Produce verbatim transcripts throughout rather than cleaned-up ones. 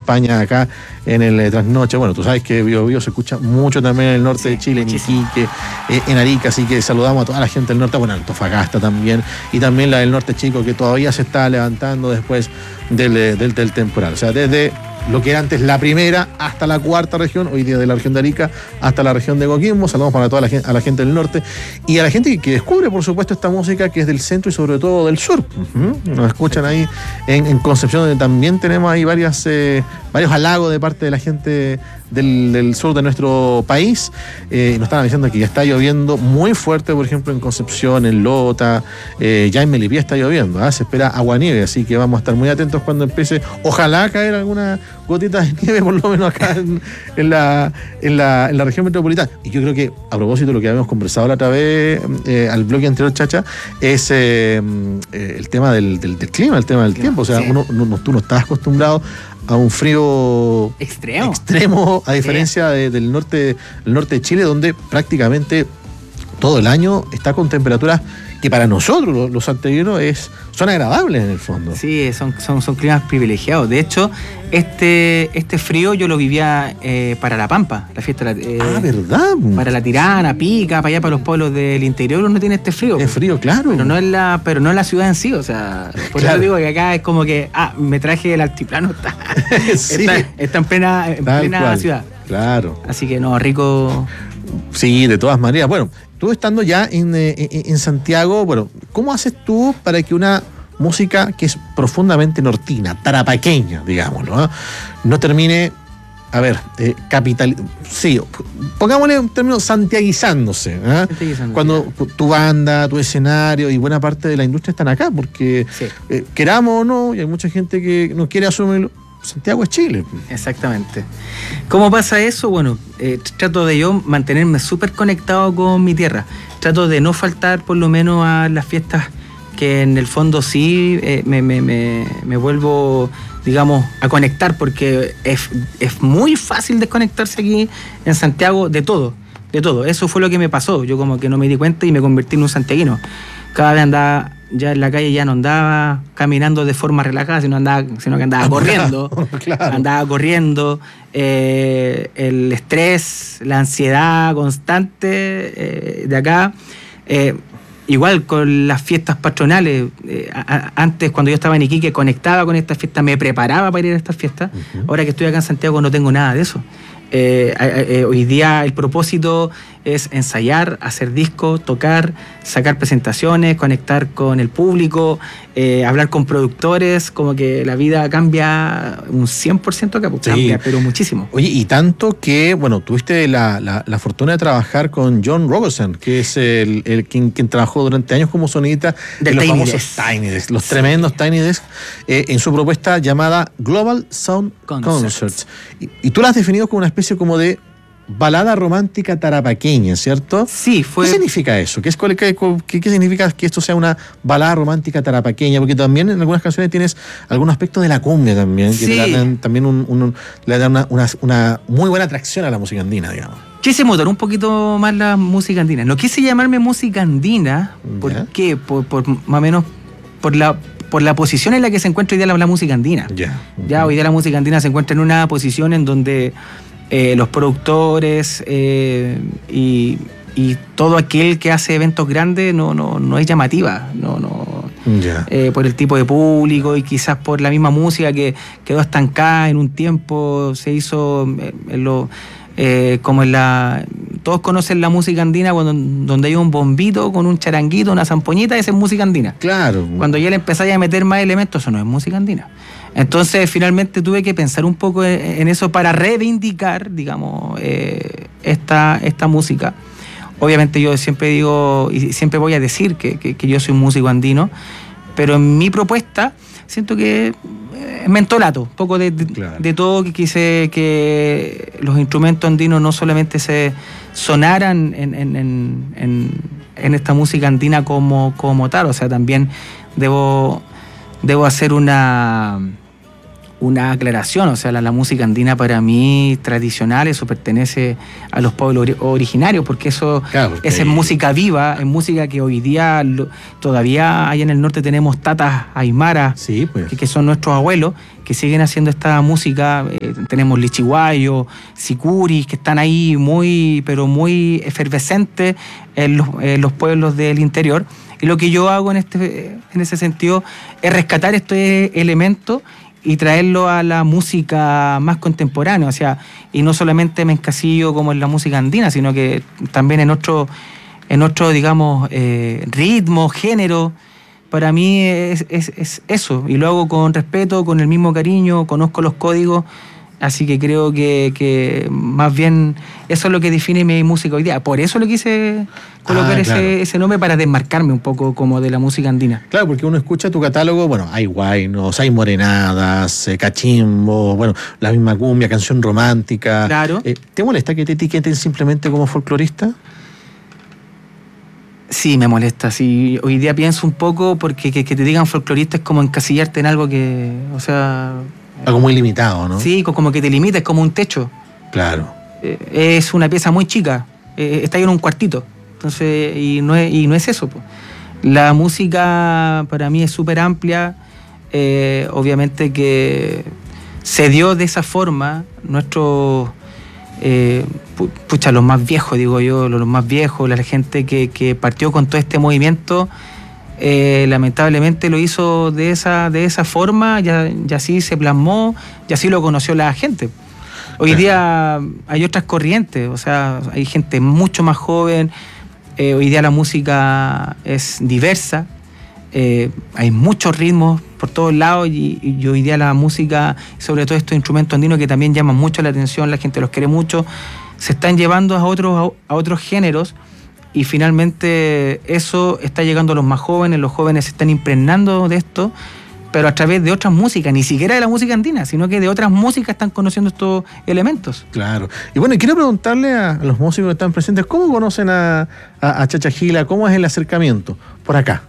acompaña acá en el eh, Trasnoche. Bueno, tú sabes que Bio Bio se escucha mucho también en el norte sí, de Chile, muchísimo. En Iquique, eh, en Arica, así que saludamos a toda la gente del norte, bueno, Antofagasta también, y también la del norte chico, que todavía se está levantando después del, del, del temporal. O sea, desde lo que era antes la primera hasta la cuarta región, hoy día de la región de Arica hasta la región de Coquimbo. Saludamos para toda la gente, a la gente del norte y a la gente que descubre, por supuesto, esta música que es del centro y sobre todo del sur. Uh-huh. Nos escuchan ahí en, en Concepción, donde también tenemos ahí varias, eh, varios halagos de parte de la gente del, del sur de nuestro país. Eh, nos estaban diciendo que ya está lloviendo muy fuerte, por ejemplo, en Concepción, en Lota, eh, ya en Melipilla está lloviendo, ¿eh? Se espera aguanieve, así que vamos a estar muy atentos cuando empiece, ojalá caer alguna gotita de nieve, por lo menos acá en, en, la, en, la, en la región metropolitana. Y yo creo que, a propósito de lo que habíamos conversado la otra vez, eh, al bloque anterior, Chacha, es eh, eh, el tema del, del, del clima, el tema del tiempo. O sea, sí. uno, no, tú no estás acostumbrado a un frío extremo, extremo a diferencia sí. de, del norte, del norte de Chile, donde prácticamente todo el año está con temperaturas que para nosotros, los, los santiaguinos, es, son agradables en el fondo. Sí, son, son, son climas privilegiados. De hecho, este, este frío yo lo vivía eh, para La Pampa, la fiesta. Eh, ah, ¿verdad? Para La Tirana, Pica, para allá, para los pueblos del interior, uno tiene este frío. Es frío, claro. Pero no es la, pero no es la ciudad en sí, o sea, por claro. eso digo que acá es como que, ah, me traje el altiplano, está, sí. está, está en plena, en plena ciudad. Claro. Así que no, rico. Sí, de todas maneras. Bueno, tú estando ya en, en, en Santiago, bueno, ¿cómo haces tú para que una música que es profundamente nortina, tarapaqueña, digámoslo, ¿no? no termine, a ver, eh, capital, sí, pongámosle un término, santiaguizándose, ¿eh? Cuando tu banda, tu escenario y buena parte de la industria están acá, porque sí. eh, queramos o no, y hay mucha gente que no quiere asumirlo, Santiago es Chile. Exactamente. ¿Cómo pasa eso? Bueno, eh, trato de yo mantenerme súper conectado con mi tierra. Trato de no faltar por lo menos a las fiestas que en el fondo sí eh, me, me, me, me vuelvo, digamos, a conectar, porque es, es muy fácil desconectarse aquí en Santiago de todo, de todo. Eso fue lo que me pasó. Yo como que no me di cuenta y me convertí en un santiaguino. Cada vez andaba ya en la calle, ya no andaba caminando de forma relajada, sino, andaba, sino que andaba corriendo. Claro. Andaba corriendo. Eh, el estrés, la ansiedad constante eh, de acá. Eh, igual con las fiestas patronales. Eh, a, a, antes, cuando yo estaba en Iquique, conectaba con estas fiestas, me preparaba para ir a estas fiestas. Uh-huh. Ahora que estoy acá en Santiago no tengo nada de eso. Eh, eh, hoy día el propósito es ensayar, hacer discos, tocar, sacar presentaciones, conectar con el público, eh, hablar con productores, como que la vida cambia un cien por ciento acá, pues sí. Cambia, pero muchísimo. Oye, y tanto que, bueno, tuviste la, la, la fortuna de trabajar con John Robertson, que es el, el quien, quien trabajó durante años como sonidista de los Tiny famosos Desk. Tiny Desk, los sí. tremendos Tiny Desk, eh, en su propuesta llamada Global Sound Concerts. Concerts. Y, y tú la has definido como una especie como de balada romántica tarapaqueña, ¿cierto? Sí, fue... ¿Qué significa eso? ¿Qué, es, qué, qué, ¿Qué significa que esto sea una balada romántica tarapaqueña? Porque también en algunas canciones tienes algún aspecto de la cumbia también, que sí. le dan también un, un, le dan una, una, una muy buena atracción a la música andina, digamos. Quise motor un poquito más la música andina. No quise llamarme música andina, ¿por ¿Ya? qué? Por, por más o menos por la... por la posición en la que se encuentra hoy día la, la música andina. Yeah. Uh-huh. Ya hoy día la música andina se encuentra en una posición en donde eh, los productores eh, y, y todo aquel que hace eventos grandes no, no, no es llamativa, no, no, yeah. eh, por el tipo de público y quizás por la misma música que quedó estancada en un tiempo, se hizo en lo... Eh, como en la... Todos conocen la música andina cuando, donde hay un bombito con un charanguito, una zampoñita, esa es música andina. Claro. Cuando ya le empezáis a meter más elementos, eso no es música andina. Entonces, finalmente tuve que pensar un poco en, en eso para reivindicar, digamos, eh, esta, esta música. Obviamente yo siempre digo, y siempre voy a decir que, que, que yo soy un músico andino, pero en mi propuesta siento que es mentolato, un poco de, de, claro. de todo, que quise que los instrumentos andinos no solamente se sonaran en, en, en, en, en esta música andina como, como tal, o sea, también debo, debo hacer una, una aclaración, o sea, la, la música andina para mí tradicional, eso pertenece a los pueblos ori- originarios, porque eso Claro, porque esa es ahí- música viva, es música que hoy día lo- todavía allá en el norte tenemos tatas aymaras, Sí, pues. que, que son nuestros abuelos, que siguen haciendo esta música. Eh, tenemos lichiguayo, sicuris, que están ahí muy, pero muy efervescentes en los, en los pueblos del interior. Y lo que yo hago en, este, en ese sentido es rescatar estos elementos y traerlo a la música más contemporánea, o sea, y no solamente me encasillo como en la música andina, sino que también en otro, en otro digamos, eh, ritmo, género. Para mí es, es, es eso, y lo hago con respeto, con el mismo cariño, conozco los códigos, así que creo que, que más bien eso es lo que define mi música hoy día. Por eso le quise colocar Ah, ese, claro. ese nombre, para desmarcarme un poco como de la música andina. Claro, porque uno escucha tu catálogo, bueno, hay guainos, hay morenadas, eh, cachimbos, bueno, la misma cumbia, canción romántica. Claro. Eh, ¿Te molesta que te etiqueten simplemente como folclorista? Sí, me molesta. Sí, hoy día pienso un poco porque que, que te digan folclorista es como encasillarte en algo que, o sea, Algo muy limitado, ¿no? sí, co- como que te limita, es como un techo. Claro. Eh, es una pieza muy chica, eh, está ahí en un cuartito. Entonces, y no es, y no es eso, po. La música para mí es súper amplia. Eh, obviamente que se dio de esa forma. Nuestros, eh, pu- pucha, los más viejos, digo yo, los más viejos, la gente que, que partió con todo este movimiento, eh, lamentablemente lo hizo de esa, de esa forma, ya, ya así se plasmó, y así lo conoció la gente. Hoy día hay otras corrientes, o sea, hay gente mucho más joven. Eh, hoy día la música es diversa, eh, hay muchos ritmos por todos lados y, y hoy día la música, sobre todo estos instrumentos andinos que también llaman mucho la atención, la gente los quiere mucho, se están llevando a otros, a otros géneros, y finalmente eso está llegando a los más jóvenes, los jóvenes se están impregnando de esto, pero a través de otras músicas, ni siquiera de la música andina, sino que de otras músicas están conociendo estos elementos. Claro. Y bueno, y quiero preguntarle a, a los músicos que están presentes, ¿cómo conocen a, a, a Chacha Gila? ¿Cómo es el acercamiento? Por acá.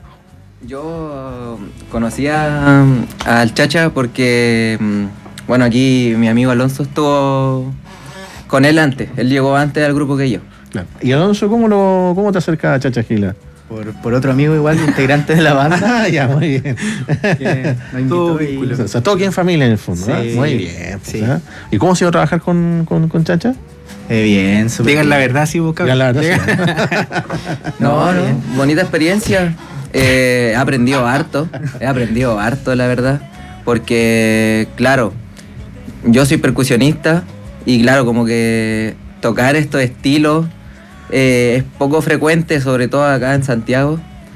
Yo conocía um, al Chacha porque, um, bueno, aquí mi amigo Alonso estuvo con él antes. Él llegó antes al grupo que yo. Claro. Y Alonso, ¿cómo, lo, cómo te acercas a Chacha Gila? Por, por otro amigo igual, integrante de la banda. Ah, ya, muy bien. Que nos Todo invitó y- O sea, todo aquí en familia en el fondo, Sí, ¿eh? Muy bien. Pues, sí. ¿eh? ¿Y cómo se iba a trabajar con, con, con Chacha? Eh, bien, súper Digan la bien. verdad, sí, vos, Ya, la cabrón. verdad, sí. No, no, bien. bonita experiencia. Eh, he aprendido harto, he aprendido harto, la verdad. Porque, claro, yo soy percusionista y, claro, como que tocar estos estilos eh, es poco frecuente, sobre todo acá en Santiago.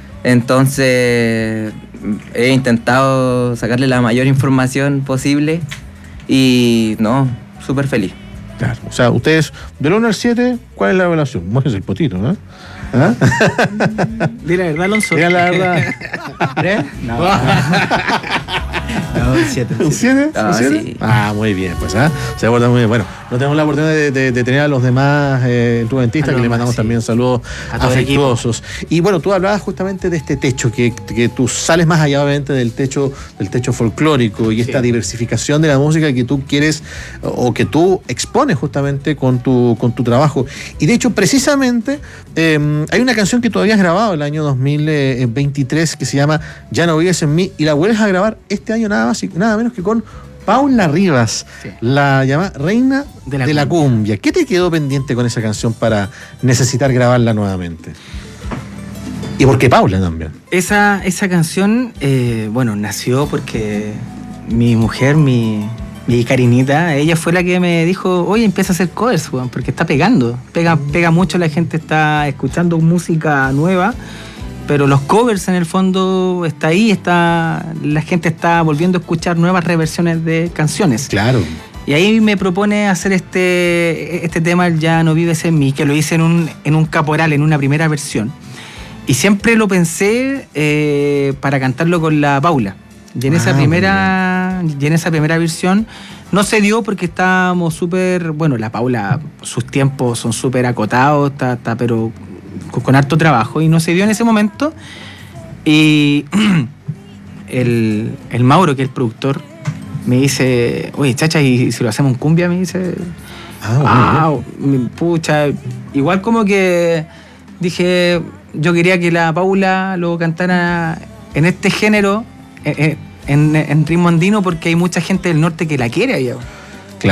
Entonces, he intentado sacarle la mayor información posible y, no, súper feliz. Claro. O sea, ustedes, del uno al siete, ¿cuál es la evaluación? Muévese el potito, ¿no? ¿Ah? Di la verdad, Alonso. Diga la verdad. ¿Tres? No. No, un siete. ¿Un un siete. siete? Ah, ¿Un siete? sí. Ah, muy bien, pues, ¿ah? Se acuerda muy bien. Bueno, no tenemos la oportunidad de, de- de tener a los demás eh, instrumentistas, A los que le demás, mandamos sí. también saludos A todo el afectuosos. Y bueno, tú hablabas justamente de este techo, que, que tú sales más allá, obviamente, del techo, del techo folclórico y esta Sí. diversificación de la música que tú quieres o que tú expones justamente con tu, con tu trabajo. Y de hecho, precisamente, eh, hay una canción que tú habías grabado el año dos mil veintitrés que se llama Ya no vives en mí, y la vuelves a grabar este año nada más y nada menos que con Paula Rivas, Sí. la llamada Reina de De la, la cumbia. ¿Qué te quedó pendiente con esa canción para necesitar grabarla nuevamente? Y por qué Paula también. Esa, esa canción, eh, bueno, nació porque mi mujer, mi, mi Karinita, ella fue la que me dijo, oye, empieza a hacer covers, weón, porque está pegando. Pega, pega mucho, la gente está escuchando música nueva, pero los covers en el fondo está ahí, está, la gente está volviendo a escuchar nuevas reversiones de canciones. Claro. Y ahí me propone hacer este, este tema, el Ya no vives en mí, que lo hice en un, en un caporal, en una primera versión. Y siempre lo pensé eh, para cantarlo con la Paula. Y en, Ah, esa primera, y en esa primera versión no se dio porque estábamos súper... Bueno, la Paula, sus tiempos son súper acotados, está, está pero con, con harto trabajo. Y no se dio en ese momento. Y el, el Mauro, que es el productor, me dice, oye, chacha, ¿y si lo hacemos en cumbia? Me dice, Ah, ah, mi- pucha, igual como que dije, yo quería que la Paula lo cantara en este género, en, en- en ritmo andino, porque hay mucha gente del norte que la quiere allá.